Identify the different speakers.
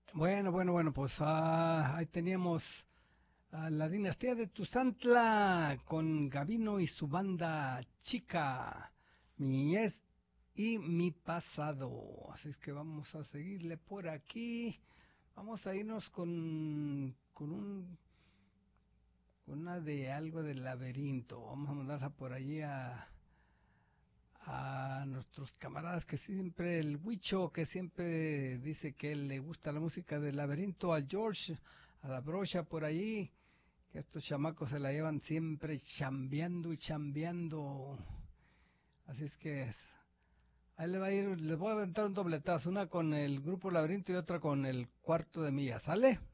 Speaker 1: Bueno, pues ahí teníamos a la dinastía de Tuzantla con Gavino y su banda Chica, mi niñez y mi pasado. Así es que vamos a seguirle por aquí. Vamos a irnos con una de algo del laberinto. Vamos a mandarla por allí a nuestros camaradas que siempre, el Huicho, que siempre dice que le gusta la música del laberinto, al George, a la brocha por allí, que estos chamacos se la llevan siempre chambeando y chambeando. Así es que ahí le va a ir, les voy a aventar un dobletazo, una con el grupo laberinto y otra con el cuarto de milla, ¿sale?